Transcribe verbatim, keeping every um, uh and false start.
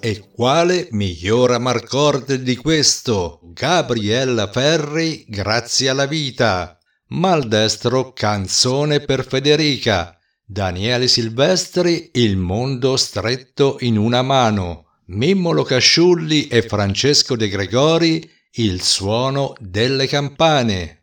E quale miglior amarcord di questo? Gabriella Ferri, Grazie alla vita. Maldestro, Canzone per Federica. Daniele Silvestri, Il mondo stretto in una mano. Mimmo Locasciulli e Francesco De Gregori, Il suono delle campane.